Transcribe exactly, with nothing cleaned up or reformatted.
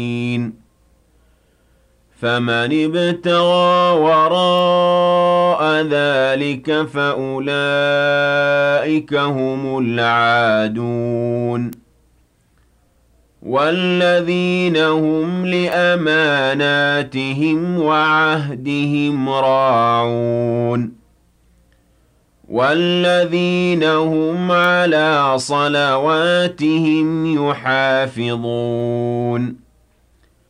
فمن ابتغى وراء ذلك فأولئك هم العادون والذين هم لأماناتهم وعهدهم راعون والذين هم على صلواتهم يحافظون